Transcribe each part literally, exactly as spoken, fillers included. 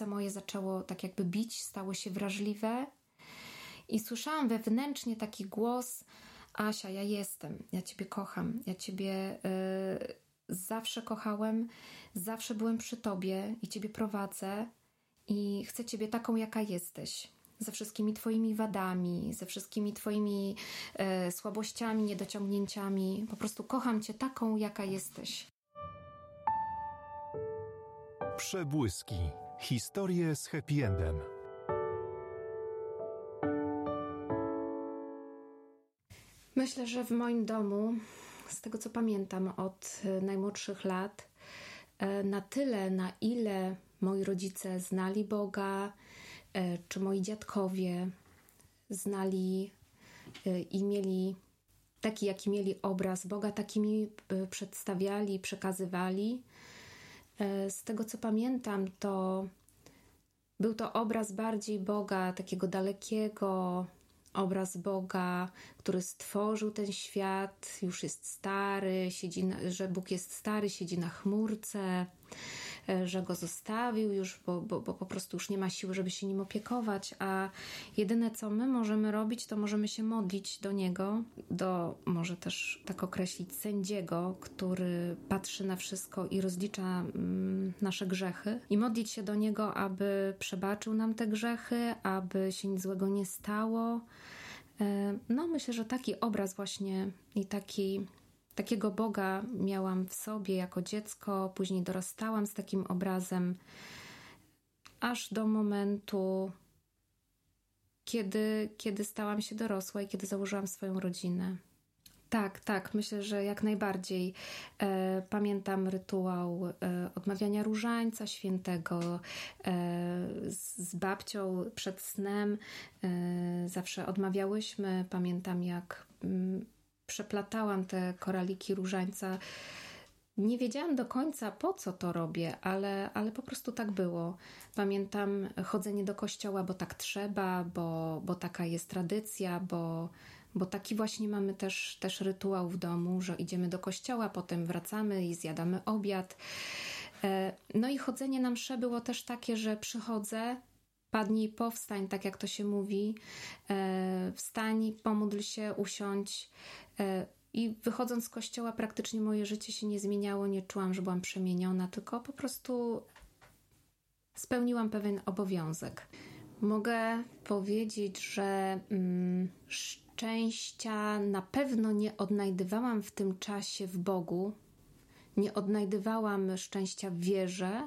serce moje zaczęło tak jakby bić, stało się wrażliwe i słyszałam wewnętrznie taki głos: Asia, ja jestem, ja Ciebie kocham, ja Ciebie y, zawsze kochałem, zawsze byłem przy Tobie i Ciebie prowadzę i chcę Ciebie taką, jaka jesteś. Ze wszystkimi Twoimi wadami, ze wszystkimi Twoimi y, słabościami, niedociągnięciami. Po prostu kocham Cię taką, jaka jesteś. Przebłyski. Historie z happy endem. Myślę, że w moim domu, z tego co pamiętam od najmłodszych lat, na tyle, na ile moi rodzice znali Boga, czy moi dziadkowie znali i mieli taki, jaki mieli obraz Boga, taki mi przedstawiali, przekazywali. Z tego co pamiętam, to był to obraz bardziej Boga, takiego dalekiego, obraz Boga, który stworzył ten świat, już jest stary, siedzi na, że Bóg jest stary, siedzi na chmurce, że Go zostawił już, bo, bo, bo po prostu już nie ma siły, żeby się nim opiekować, a jedyne co my możemy robić, to możemy się modlić do Niego, do, może też tak określić, sędziego, który patrzy na wszystko i rozlicza mm, nasze grzechy i modlić się do Niego, aby przebaczył nam te grzechy, aby się nic złego nie stało. No myślę, że taki obraz właśnie i taki Takiego Boga miałam w sobie jako dziecko, później dorastałam z takim obrazem, aż do momentu, kiedy, kiedy stałam się dorosła i kiedy założyłam swoją rodzinę. Tak, tak, myślę, że jak najbardziej. E, pamiętam rytuał e, odmawiania różańca świętego e, z, z babcią przed snem. E, zawsze odmawiałyśmy. Pamiętam, jak mm, przeplatałam te koraliki różańca. Nie wiedziałam do końca, po co to robię, ale, ale po prostu tak było. Pamiętam chodzenie do kościoła, bo tak trzeba, bo, bo taka jest tradycja, bo, bo taki właśnie mamy też, też rytuał w domu, że idziemy do kościoła, potem wracamy i zjadamy obiad. No i chodzenie na mszę było też takie, że przychodzę, padnij, powstań, tak jak to się mówi, wstań, pomódl się, usiądź. I wychodząc z kościoła praktycznie moje życie się nie zmieniało, nie czułam, że byłam przemieniona, tylko po prostu spełniłam pewien obowiązek. Mogę powiedzieć, że mm, szczęścia na pewno nie odnajdywałam w tym czasie w Bogu, nie odnajdywałam szczęścia w wierze.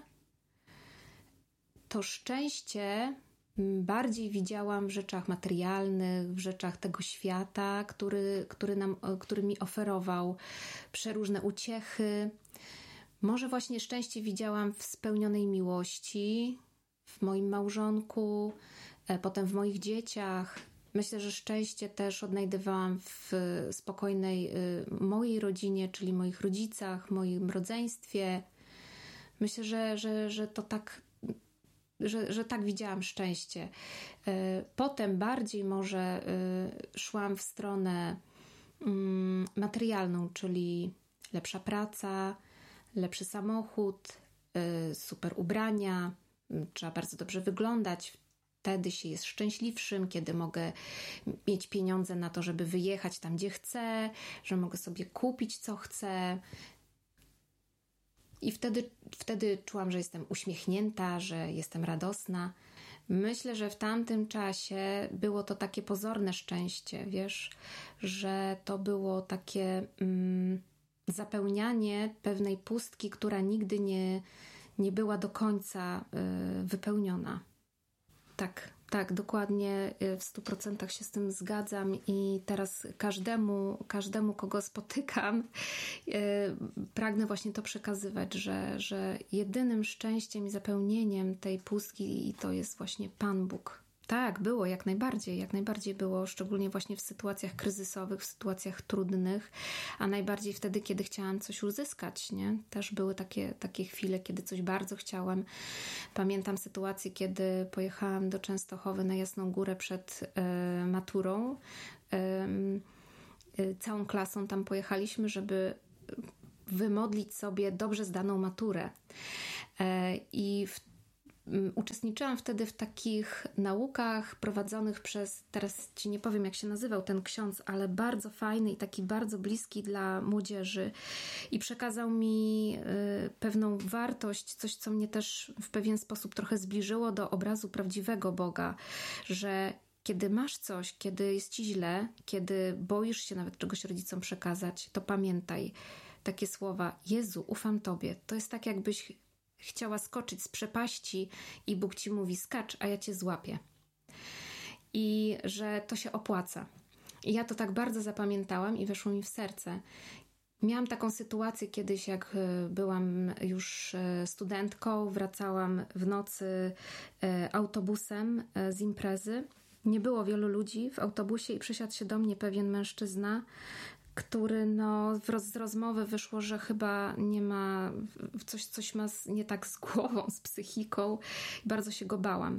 To szczęście bardziej widziałam w rzeczach materialnych, w rzeczach tego świata, który, który, nam, który mi oferował przeróżne uciechy. Może właśnie szczęście widziałam w spełnionej miłości, w moim małżonku, potem w moich dzieciach. Myślę, że szczęście też odnajdywałam w spokojnej mojej rodzinie, czyli moich rodzicach, moim rodzeństwie. Myślę, że, że, że to tak Że, że tak widziałam szczęście. Potem bardziej może szłam w stronę materialną, czyli lepsza praca, lepszy samochód, super ubrania, trzeba bardzo dobrze wyglądać. Wtedy się jest szczęśliwszym, kiedy mogę mieć pieniądze na to, żeby wyjechać tam, gdzie chcę, że mogę sobie kupić, co chcę. I wtedy, wtedy czułam, że jestem uśmiechnięta, że jestem radosna. Myślę, że w tamtym czasie było to takie pozorne szczęście, wiesz, że to było takie mm, zapełnianie pewnej pustki, która nigdy nie, nie była do końca y, wypełniona. Tak, tak, dokładnie w stu procentach się z tym zgadzam i teraz każdemu, każdemu kogo spotykam, yy, pragnę właśnie to przekazywać, że, że jedynym szczęściem i zapełnieniem tej pustki to jest właśnie Pan Bóg. Tak, było, jak najbardziej, jak najbardziej było, szczególnie właśnie w sytuacjach kryzysowych, w sytuacjach trudnych, a najbardziej wtedy, kiedy chciałam coś uzyskać, nie? Też były takie, takie chwile, kiedy coś bardzo chciałam. Pamiętam sytuację, kiedy pojechałam do Częstochowy na Jasną Górę przed y, maturą. Y, y, całą klasą tam pojechaliśmy, żeby wymodlić sobie dobrze zdaną maturę. Y, I w uczestniczyłam wtedy w takich naukach prowadzonych przez, teraz ci nie powiem jak się nazywał ten ksiądz, ale bardzo fajny i taki bardzo bliski dla młodzieży i przekazał mi y, pewną wartość, coś co mnie też w pewien sposób trochę zbliżyło do obrazu prawdziwego Boga, że kiedy masz coś, kiedy jest ci źle, kiedy boisz się nawet czegoś rodzicom przekazać, to pamiętaj takie słowa: Jezu, ufam Tobie. To jest tak, jakbyś chciała skoczyć z przepaści i Bóg ci mówi: skacz, a ja cię złapię. I że to się opłaca. I ja to tak bardzo zapamiętałam i weszło mi w serce. Miałam taką sytuację kiedyś, jak byłam już studentką, wracałam w nocy autobusem z imprezy. Nie było wielu ludzi w autobusie i przysiadł się do mnie pewien mężczyzna, który no z rozmowy wyszło, że chyba nie ma, coś, coś ma nie tak z głową, z psychiką. Bardzo się go bałam.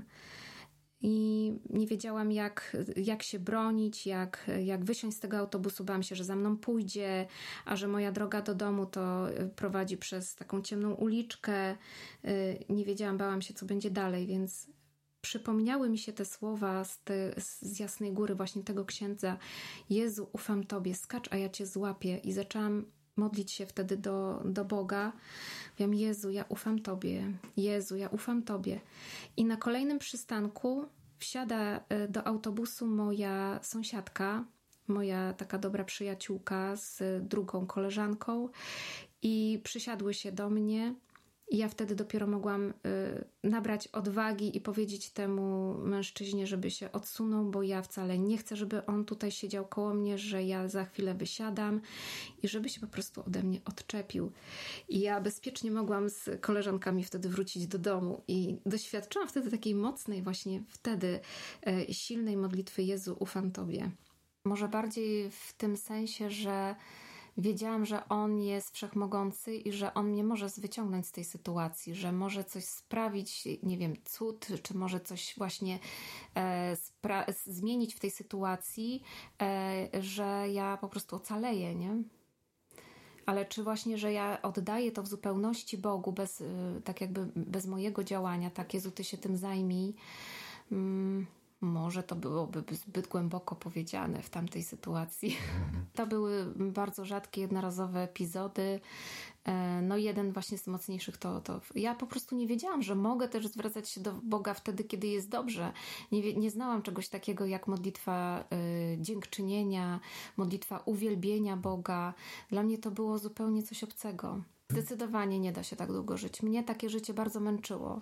I nie wiedziałam jak, jak się bronić, jak, jak wysiąść z tego autobusu. Bałam się, że za mną pójdzie, a że moja droga do domu to prowadzi przez taką ciemną uliczkę. Nie wiedziałam, bałam się, co będzie dalej, więc przypomniały mi się te słowa z, te, z Jasnej Góry, właśnie tego księdza: Jezu, ufam Tobie, skacz, a ja Cię złapię. I zaczęłam modlić się wtedy do, do Boga. Mówiłam: Jezu, ja ufam Tobie. Jezu, ja ufam Tobie. I na kolejnym przystanku wsiada do autobusu moja sąsiadka, moja taka dobra przyjaciółka z drugą koleżanką i przysiadły się do mnie. I ja wtedy dopiero mogłam y, nabrać odwagi i powiedzieć temu mężczyźnie, żeby się odsunął, bo ja wcale nie chcę, żeby on tutaj siedział koło mnie, że ja za chwilę wysiadam i żeby się po prostu ode mnie odczepił. I ja bezpiecznie mogłam z koleżankami wtedy wrócić do domu i doświadczyłam wtedy takiej mocnej właśnie wtedy y, silnej modlitwy: Jezu, ufam Tobie. Może bardziej w tym sensie, że wiedziałam, że On jest wszechmogący i że On mnie może wyciągnąć z tej sytuacji, że może coś sprawić, nie wiem, cud, czy może coś właśnie e, spra- zmienić w tej sytuacji, e, że ja po prostu ocaleję, nie? Ale czy właśnie, że ja oddaję to w zupełności Bogu, bez, tak jakby bez mojego działania, tak, Jezu, Ty się tym zajmij. Mm. Może to byłoby zbyt głęboko powiedziane w tamtej sytuacji. To były bardzo rzadkie, jednorazowe epizody. No jeden właśnie z mocniejszych to, to... Ja po prostu nie wiedziałam, że mogę też zwracać się do Boga wtedy, kiedy jest dobrze. Nie, nie znałam czegoś takiego jak modlitwa y, dziękczynienia, modlitwa uwielbienia Boga. Dla mnie to było zupełnie coś obcego. Zdecydowanie nie da się tak długo żyć. Mnie takie życie bardzo męczyło.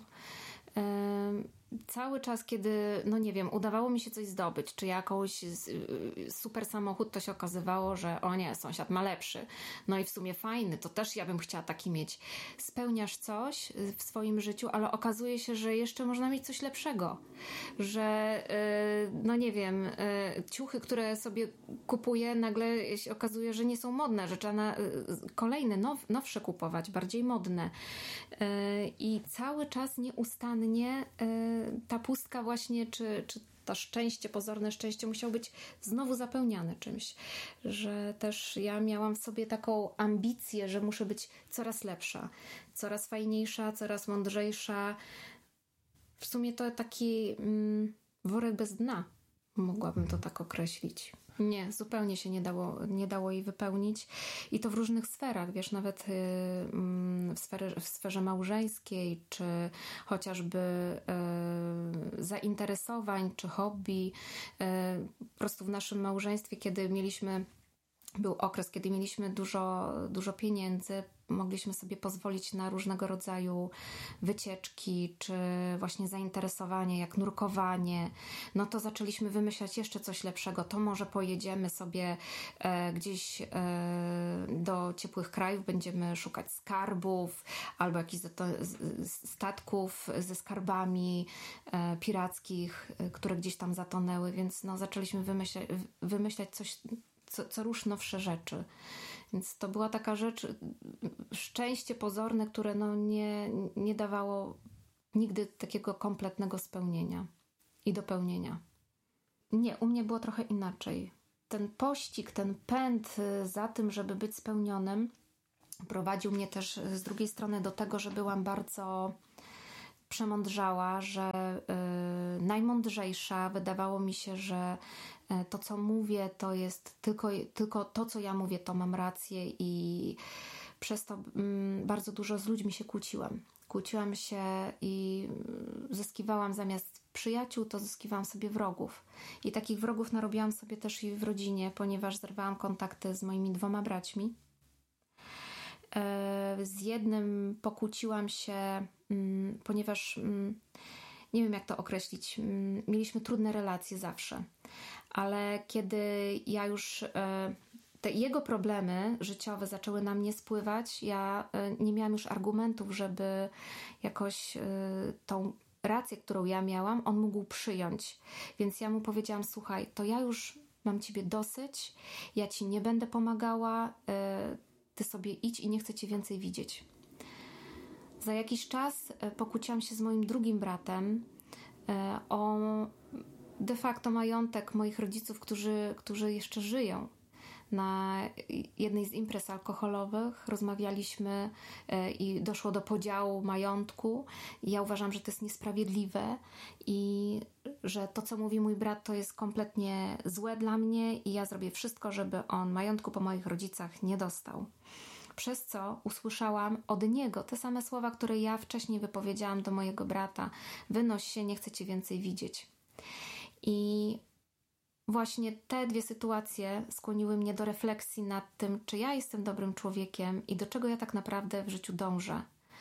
Cały czas, kiedy, no nie wiem, udawało mi się coś zdobyć, czy jakąś super samochód, to się okazywało, że o nie, sąsiad ma lepszy. No i w sumie fajny, to też ja bym chciała taki mieć. Spełniasz coś w swoim życiu, ale okazuje się, że jeszcze można mieć coś lepszego. Że, no nie wiem, ciuchy, które sobie kupuję, nagle się okazuje, że nie są modne, że trzeba na kolejne, now, nowsze kupować, bardziej modne. I cały czas nieustannie ta pustka właśnie, czy, czy to szczęście, pozorne szczęście musiało być znowu zapełniane czymś. Że też ja miałam w sobie taką ambicję, że muszę być coraz lepsza, coraz fajniejsza, coraz mądrzejsza. W sumie to taki mm, worek bez dna. Mogłabym to tak określić. Nie, zupełnie się nie dało, nie dało jej wypełnić i to w różnych sferach, wiesz, nawet w sferze, w sferze małżeńskiej, czy chociażby zainteresowań, czy hobby. Po prostu w naszym małżeństwie, kiedy mieliśmy, był okres, kiedy mieliśmy dużo, dużo pieniędzy, mogliśmy sobie pozwolić na różnego rodzaju wycieczki, czy właśnie zainteresowanie, jak nurkowanie. No to zaczęliśmy wymyślać jeszcze coś lepszego. To może pojedziemy sobie e, gdzieś e, do ciepłych krajów, będziemy szukać skarbów albo jakichś statków ze skarbami e, pirackich, e, które gdzieś tam zatonęły, więc no zaczęliśmy wymyślać, wymyślać coś, co, co rusz nowsze rzeczy. Więc to była taka rzecz, szczęście pozorne, które no nie, nie dawało nigdy takiego kompletnego spełnienia i dopełnienia. Nie, u mnie było trochę inaczej. Ten pościg, ten pęd za tym, żeby być spełnionym, prowadził mnie też z drugiej strony do tego, że byłam bardzo przemądrzała, że y, najmądrzejsza. Wydawało mi się, że y, to, co mówię, to jest tylko, tylko to, co ja mówię, to mam rację i przez to y, bardzo dużo z ludźmi się kłóciłam. Kłóciłam się i zyskiwałam zamiast przyjaciół, to zyskiwałam sobie wrogów. I takich wrogów narobiłam sobie też i w rodzinie, ponieważ zerwałam kontakty z moimi dwoma braćmi. Z jednym pokłóciłam się, ponieważ nie wiem, jak to określić. Mieliśmy trudne relacje zawsze, ale kiedy ja już te jego problemy życiowe zaczęły na mnie spływać, ja nie miałam już argumentów, żeby jakoś tą rację, którą ja miałam, on mógł przyjąć. Więc ja mu powiedziałam: słuchaj, to ja już mam ciebie dosyć, ja ci nie będę pomagała, ty sobie idź i nie chcę cię więcej widzieć. Za jakiś czas pokłóciłam się z moim drugim bratem o de facto majątek moich rodziców, którzy, którzy jeszcze żyją. Na jednej z imprez alkoholowych rozmawialiśmy i doszło do podziału majątku. I ja uważam, że to jest niesprawiedliwe i że to, co mówi mój brat, to jest kompletnie złe dla mnie i ja zrobię wszystko, żeby on majątku po moich rodzicach nie dostał. Przez co usłyszałam od niego te same słowa, które ja wcześniej wypowiedziałam do mojego brata: wynoś się, nie chcę cię więcej widzieć. I właśnie te dwie sytuacje skłoniły mnie do refleksji nad tym, czy ja jestem dobrym człowiekiem i do czego ja tak naprawdę w życiu dążę.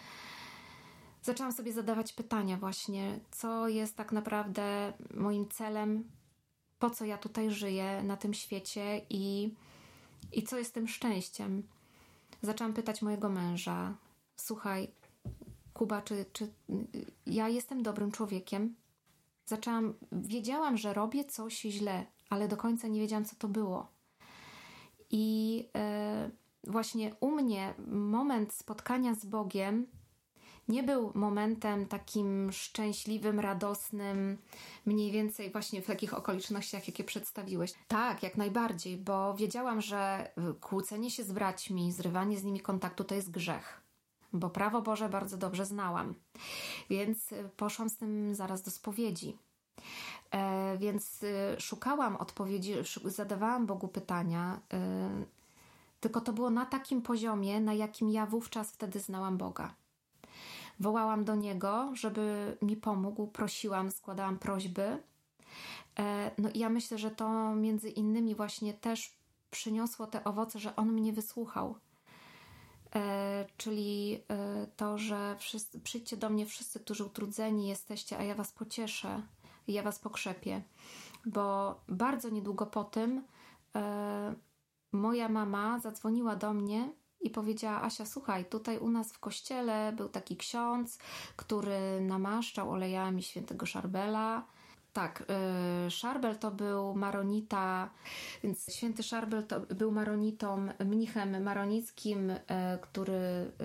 Zaczęłam sobie zadawać pytania właśnie, co jest tak naprawdę moim celem, po co ja tutaj żyję na tym świecie i, i co jest tym szczęściem. Zaczęłam pytać mojego męża: słuchaj, Kuba, czy, czy ja jestem dobrym człowiekiem? Zaczęłam, wiedziałam, że robię coś źle, ale do końca nie wiedziałam, co to było. I yy, właśnie u mnie moment spotkania z Bogiem nie był momentem takim szczęśliwym, radosnym, mniej więcej właśnie w takich okolicznościach, jakie przedstawiłeś. Tak, jak najbardziej, bo wiedziałam, że kłócenie się z braćmi, zrywanie z nimi kontaktu to jest grzech. Bo prawo Boże bardzo dobrze znałam. Więc poszłam z tym zaraz do spowiedzi. E, więc y, szukałam odpowiedzi, zadawałam Bogu pytania, y, tylko to było na takim poziomie, na jakim ja wówczas wtedy znałam Boga. Wołałam do Niego, żeby mi pomógł, prosiłam, składałam prośby. E, no i ja myślę, że to między innymi właśnie też przyniosło te owoce, że On mnie wysłuchał. E, czyli e, to, że wszyscy, przyjdźcie do mnie wszyscy, którzy utrudzeni jesteście, a ja was pocieszę, ja was pokrzepię. Bo bardzo niedługo po tym e, moja mama zadzwoniła do mnie i powiedziała: Asia, słuchaj, tutaj u nas w kościele był taki ksiądz, który namaszczał olejami świętego Szarbela. Tak, y, Szarbel to był maronita, więc święty Szarbel to był maronitą, mnichem maronickim, y, który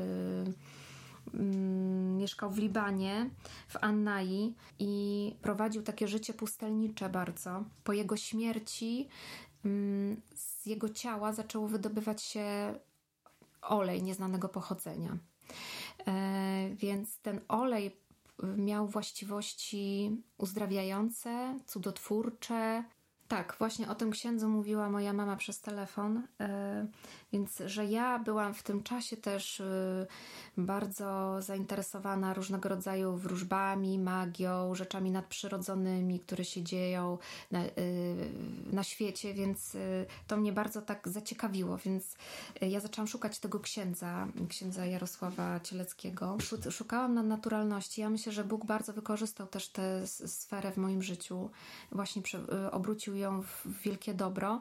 y, y, mieszkał w Libanie, w Annai i prowadził takie życie pustelnicze bardzo. Po jego śmierci y, z jego ciała zaczęło wydobywać się olej nieznanego pochodzenia. Y, więc ten olej miał właściwości uzdrawiające, cudotwórcze. Tak, właśnie o tym księdzu mówiła moja mama przez telefon, yy, więc że ja byłam w tym czasie też yy, bardzo zainteresowana różnego rodzaju wróżbami, magią, rzeczami nadprzyrodzonymi, które się dzieją na, yy, na świecie, więc yy, to mnie bardzo tak zaciekawiło, więc yy, ja zaczęłam szukać tego księdza, księdza Jarosława Cieleckiego. Szukałam na naturalności. Ja myślę, że Bóg bardzo wykorzystał też tę sferę w moim życiu, właśnie przy, yy, obrócił ją w wielkie dobro.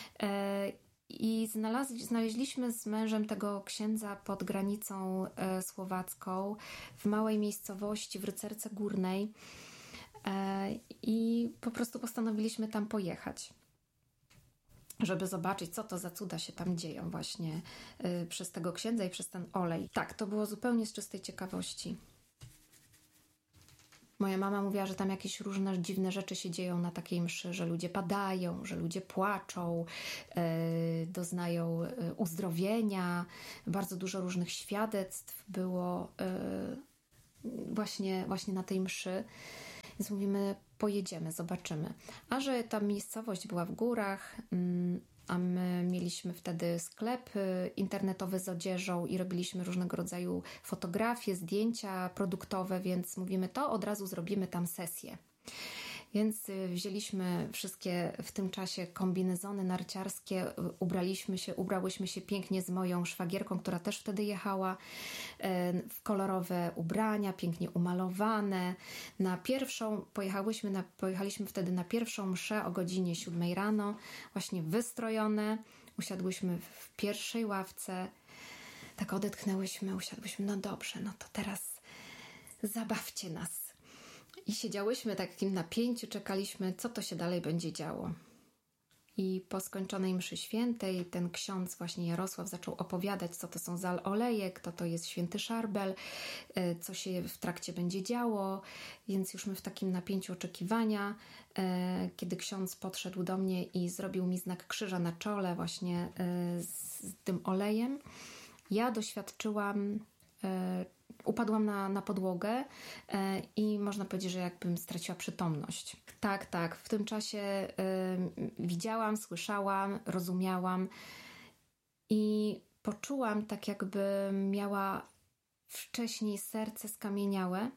I znaleźliśmy z mężem tego księdza pod granicą słowacką w małej miejscowości w Rycerce Górnej i po prostu postanowiliśmy tam pojechać, żeby zobaczyć, co to za cuda się tam dzieją właśnie przez tego księdza i przez ten olej. Tak, to było zupełnie z czystej ciekawości. Moja mama mówiła, że tam jakieś różne dziwne rzeczy się dzieją na takiej mszy, że ludzie padają, że ludzie płaczą, yy, doznają yy, uzdrowienia. Bardzo dużo różnych świadectw było. Yy, właśnie, właśnie na tej mszy. Więc mówimy, pojedziemy, zobaczymy. A że ta miejscowość była w górach, a my mieliśmy wtedy sklep internetowy z odzieżą i robiliśmy różnego rodzaju fotografie, zdjęcia produktowe, więc mówimy, to od razu zrobimy tam sesję. Więc wzięliśmy wszystkie w tym czasie kombinezony narciarskie, ubraliśmy się, ubrałyśmy się pięknie z moją szwagierką, która też wtedy jechała, w kolorowe ubrania, pięknie umalowane. Na pierwszą, pojechałyśmy na, pojechaliśmy wtedy na pierwszą mszę o godzinie siódmej rano, właśnie wystrojone. Usiadłyśmy w pierwszej ławce, tak odetchnęłyśmy, usiadłyśmy, no dobrze, no to teraz zabawcie nas. I siedziałyśmy w takim napięciu, czekaliśmy, co to się dalej będzie działo. I po skończonej mszy świętej ten ksiądz właśnie Jarosław zaczął opowiadać, co to są za oleje, kto to jest święty szarbel, co się w trakcie będzie działo. Więc już my w takim napięciu oczekiwania, kiedy ksiądz podszedł do mnie i zrobił mi znak krzyża na czole właśnie z tym olejem, ja doświadczyłam, upadłam na, na podłogę i można powiedzieć, że jakbym straciła przytomność. Tak, tak. W tym czasie y, widziałam, słyszałam, rozumiałam i poczułam tak, jakby miała wcześniej serce skamieniałe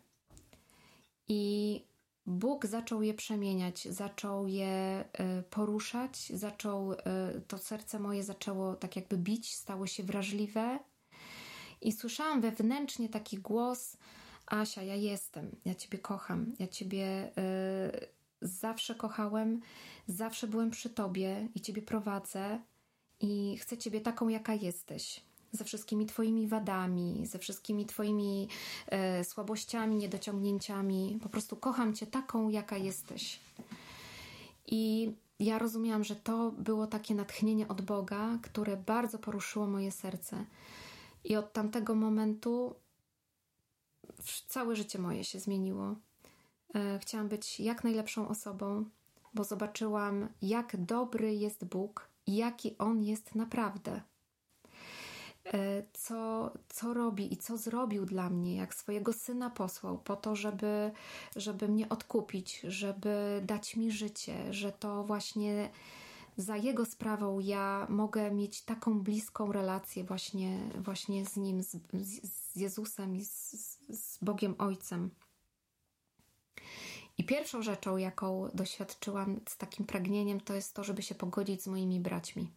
i Bóg zaczął je przemieniać, zaczął je y, poruszać, zaczął, y, to serce moje zaczęło tak jakby bić, stało się wrażliwe i słyszałam wewnętrznie taki głos: Asia, ja jestem, ja Ciebie kocham, ja Ciebie y, zawsze kochałem, zawsze byłem przy Tobie i Ciebie prowadzę i chcę Ciebie taką, jaka jesteś, ze wszystkimi Twoimi wadami, ze wszystkimi Twoimi y, słabościami, niedociągnięciami. Po prostu kocham Cię taką, jaka jesteś. I ja rozumiałam, że to było takie natchnienie od Boga, które bardzo poruszyło moje serce. I od tamtego momentu całe życie moje się zmieniło. Chciałam być jak najlepszą osobą, bo zobaczyłam, jak dobry jest Bóg i jaki On jest naprawdę. Co, co robi i co zrobił dla mnie, jak swojego Syna posłał po to, żeby, żeby mnie odkupić, żeby dać mi życie, że to właśnie za Jego sprawą ja mogę mieć taką bliską relację właśnie, właśnie z Nim, z, z Jezusem i z, z Bogiem Ojcem. I pierwszą rzeczą, jaką doświadczyłam z takim pragnieniem, to jest to, żeby się pogodzić z moimi braćmi.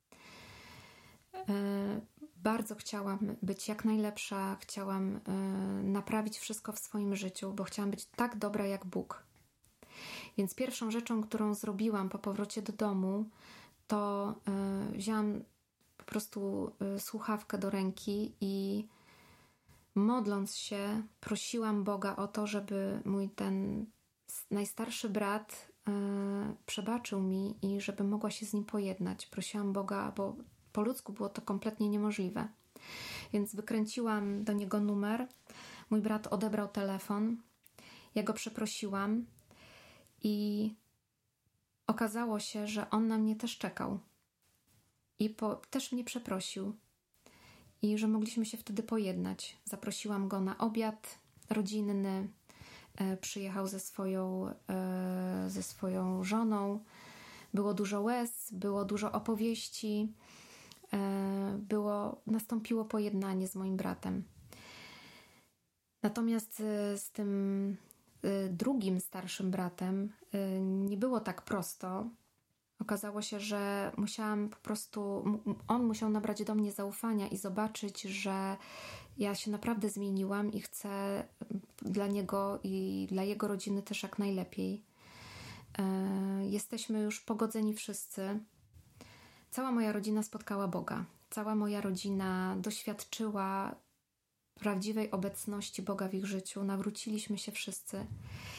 E, bardzo chciałam być jak najlepsza, chciałam e, naprawić wszystko w swoim życiu, bo chciałam być tak dobra jak Bóg. Więc pierwszą rzeczą, którą zrobiłam po powrocie do domu, to y, wzięłam po prostu y, słuchawkę do ręki i modląc się, prosiłam Boga o to, żeby mój ten najstarszy brat y, przebaczył mi i żeby mogła się z nim pojednać. Prosiłam Boga, bo po ludzku było to kompletnie niemożliwe. Więc wykręciłam do niego numer. Mój brat odebrał telefon. Ja go przeprosiłam. I okazało się, że on na mnie też czekał i po, też mnie przeprosił i że mogliśmy się wtedy pojednać. Zaprosiłam go na obiad rodzinny, e, przyjechał ze swoją, e, ze swoją żoną. Było dużo łez, było dużo opowieści, e, było, nastąpiło pojednanie z moim bratem. Natomiast e, z tym drugim starszym bratem nie było tak prosto. Okazało się, że musiałam po prostu, on musiał nabrać do mnie zaufania i zobaczyć, że ja się naprawdę zmieniłam i chcę dla niego i dla jego rodziny też jak najlepiej. Jesteśmy już pogodzeni wszyscy. Cała moja rodzina spotkała Boga. Cała moja rodzina doświadczyła prawdziwej obecności Boga w ich życiu. Nawróciliśmy się wszyscy.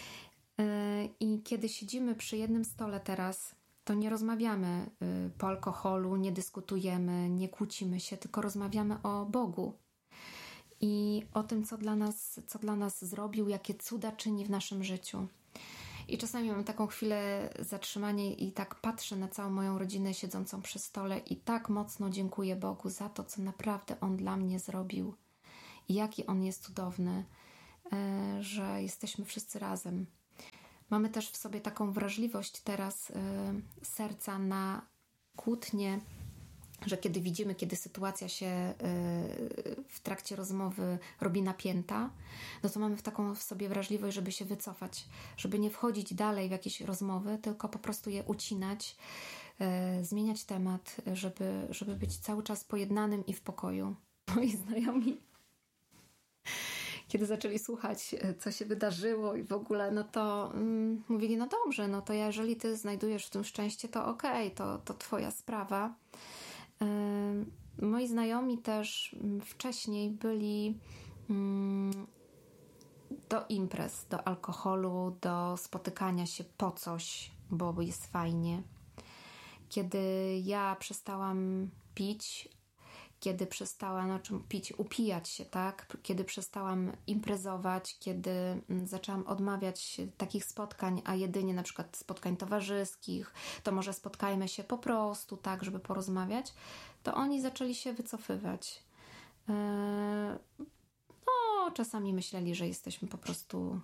I kiedy siedzimy przy jednym stole teraz, to nie rozmawiamy po alkoholu, nie dyskutujemy, nie kłócimy się, tylko rozmawiamy o Bogu i o tym, co dla nas, co dla nas zrobił, jakie cuda czyni w naszym życiu. I czasami mam taką chwilę zatrzymania i tak patrzę na całą moją rodzinę siedzącą przy stole i tak mocno dziękuję Bogu za to, co naprawdę On dla mnie zrobił i jaki On jest cudowny. że jesteśmy wszyscy razem. Mamy też w sobie taką wrażliwość teraz serca na kłótnie, że kiedy widzimy, kiedy sytuacja się w trakcie rozmowy robi napięta, no to mamy w taką w sobie wrażliwość, żeby się wycofać, żeby nie wchodzić dalej w jakieś rozmowy, tylko po prostu je ucinać, zmieniać temat, żeby, żeby być cały czas pojednanym i w pokoju. Moi znajomi, kiedy zaczęli słuchać, co się wydarzyło i w ogóle, no to mm, mówili, no dobrze, no to jeżeli ty znajdujesz w tym szczęście, to okej, okay, to, to twoja sprawa. Yy, moi znajomi też wcześniej byli yy, do imprez, do alkoholu, do spotykania się po coś, bo jest fajnie. Kiedy ja przestałam pić, kiedy przestałam no, czym pić, upijać się, tak? Kiedy przestałam imprezować, kiedy zaczęłam odmawiać takich spotkań, a jedynie na przykład spotkań towarzyskich, to może spotkajmy się po prostu, tak, żeby porozmawiać, to oni zaczęli się wycofywać. Yy, no, czasami myśleli, że jesteśmy po prostu,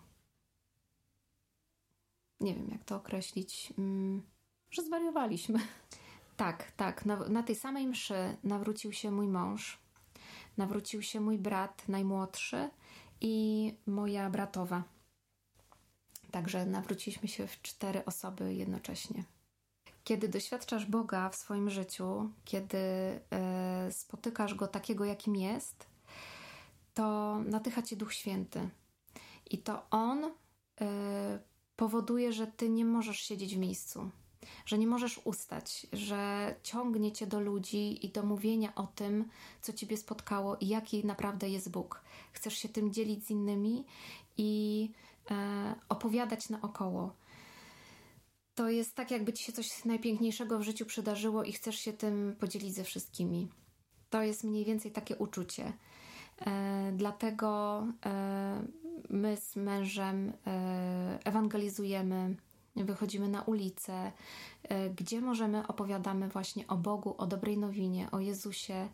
nie wiem jak to określić, yy, że zwariowaliśmy. Tak, tak. Na, na tej samej mszy nawrócił się mój mąż, nawrócił się mój brat najmłodszy i moja bratowa. Także nawróciliśmy się w cztery osoby jednocześnie. Kiedy doświadczasz Boga w swoim życiu, kiedy e, spotykasz Go takiego, jakim jest, to natycha Cię Duch Święty. I to On e, powoduje, że Ty nie możesz siedzieć w miejscu. Że nie możesz ustać, że ciągnie Cię do ludzi i do mówienia o tym, co Ciebie spotkało i jaki naprawdę jest Bóg. Chcesz się tym dzielić z innymi i e, opowiadać naokoło. To jest tak, jakby Ci się coś najpiękniejszego w życiu przydarzyło i chcesz się tym podzielić ze wszystkimi. To jest mniej więcej takie uczucie. E, dlatego e, my z mężem e, ewangelizujemy, wychodzimy na ulicę, gdzie możemy, opowiadamy właśnie o Bogu, o dobrej nowinie, o Jezusie.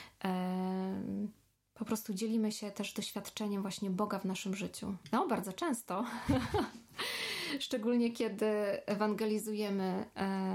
Po prostu dzielimy się też doświadczeniem właśnie Boga w naszym życiu. No, bardzo często. Szczególnie kiedy ewangelizujemy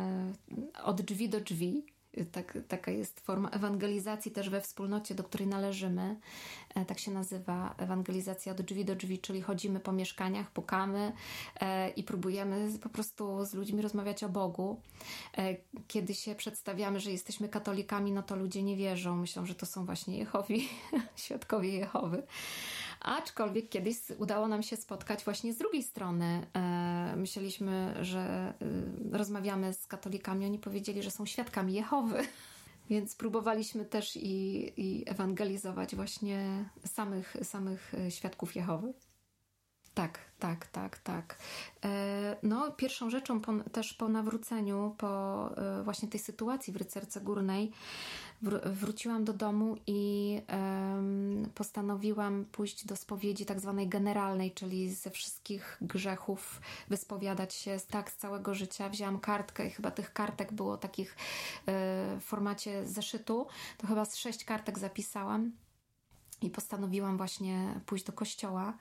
od drzwi do drzwi. Tak, taka jest forma ewangelizacji też we wspólnocie, do której należymy. E, tak się nazywa ewangelizacja od drzwi do drzwi, czyli chodzimy po mieszkaniach, pukamy e, i próbujemy po prostu z ludźmi rozmawiać o Bogu. E, kiedy się przedstawiamy, że jesteśmy katolikami, no to ludzie nie wierzą. Myślą, że to są właśnie Jehowi, świadkowie Jehowy. Aczkolwiek kiedyś udało nam się spotkać właśnie z drugiej strony. E, myśleliśmy, że e, rozmawiamy z katolikami. Oni powiedzieli, że są świadkami Jehowy. Więc próbowaliśmy też i, i ewangelizować właśnie samych, samych świadków Jehowy. Tak, tak, tak, tak. E, no, pierwszą rzeczą po, też po nawróceniu, po e, właśnie tej sytuacji w Rycerce Górnej, wr- wróciłam do domu i e, postanowiłam pójść do spowiedzi tak zwanej generalnej, czyli ze wszystkich grzechów wyspowiadać się tak z całego życia. Wzięłam kartkę i chyba tych kartek było takich e, w formacie zeszytu, to chyba z sześć kartek zapisałam. I postanowiłam właśnie pójść do kościoła,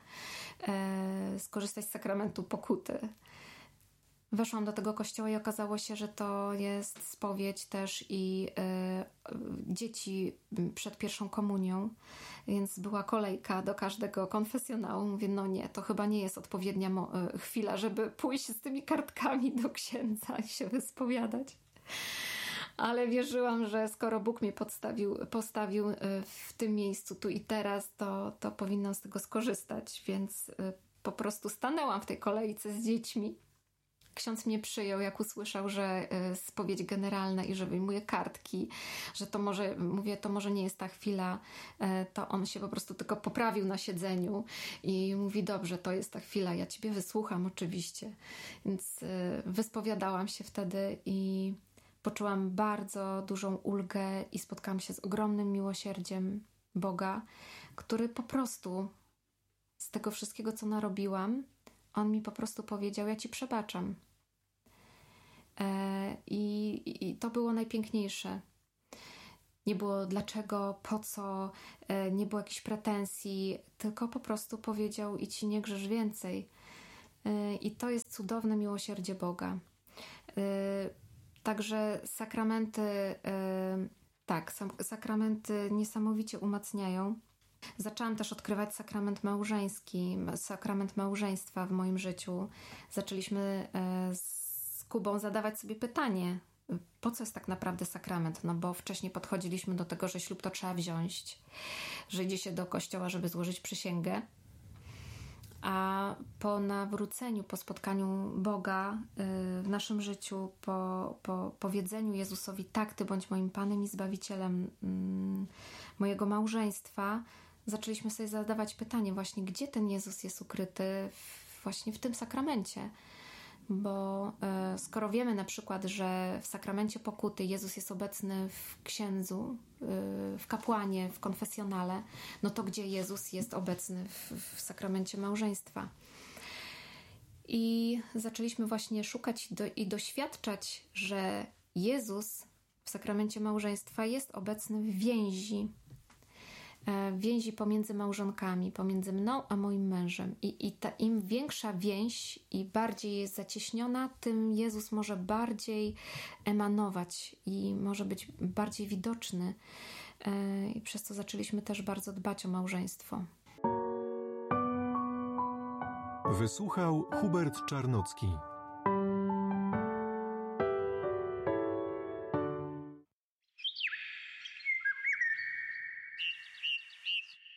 e, skorzystać z sakramentu pokuty. Weszłam do tego kościoła i okazało się, że to jest spowiedź też i e, dzieci przed pierwszą komunią, więc była kolejka do każdego konfesjonału. Mówię, no nie, to chyba nie jest odpowiednia mo- chwila, żeby pójść z tymi kartkami do księdza i się wyspowiadać. Ale wierzyłam, że skoro Bóg mnie podstawił, postawił w tym miejscu tu i teraz, to, to powinnam z tego skorzystać, więc po prostu stanęłam w tej kolejce z dziećmi. Ksiądz mnie przyjął, jak usłyszał, że spowiedź generalna i że wyjmuję kartki, że to może, mówię, to może nie jest ta chwila, to on się po prostu tylko poprawił na siedzeniu i mówi, dobrze, to jest ta chwila, ja Ciebie wysłucham oczywiście. Więc wyspowiadałam się wtedy i poczułam bardzo dużą ulgę i spotkałam się z ogromnym miłosierdziem Boga, który po prostu z tego wszystkiego, co narobiłam, On mi po prostu powiedział, ja Ci przebaczam. E, i, I to było najpiękniejsze. nie było dlaczego, po co, nie było jakichś pretensji, tylko po prostu powiedział: idź i nie grzesz więcej. I to jest cudowne miłosierdzie Boga. Także sakramenty, tak, sakramenty niesamowicie umacniają. Zaczęłam też odkrywać sakrament małżeński, sakrament małżeństwa w moim życiu. Zaczęliśmy z Kubą zadawać sobie pytanie, po co jest tak naprawdę sakrament? No bo wcześniej podchodziliśmy do tego, że ślub to trzeba wziąć, że idzie się do kościoła, żeby złożyć przysięgę. A po nawróceniu, po spotkaniu Boga w naszym życiu, po, po powiedzeniu Jezusowi: tak, Ty bądź moim Panem i Zbawicielem mojego małżeństwa, zaczęliśmy sobie zadawać pytanie właśnie, gdzie ten Jezus jest ukryty właśnie w tym sakramencie. Bo skoro wiemy na przykład, że w sakramencie pokuty Jezus jest obecny w księdzu, w kapłanie, w konfesjonale, no to gdzie Jezus jest obecny w, w sakramencie małżeństwa? I zaczęliśmy właśnie szukać do, i doświadczać, że Jezus w sakramencie małżeństwa jest obecny w więzi, więzi pomiędzy małżonkami, pomiędzy mną a moim mężem. I, i ta, im większa więź i bardziej jest zacieśniona, tym Jezus może bardziej emanować i może być bardziej widoczny. I przez to zaczęliśmy też bardzo dbać o małżeństwo. Wysłuchał Hubert Czarnocki.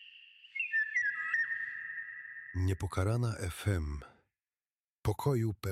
Niepokalana F M. Pokoju pełen.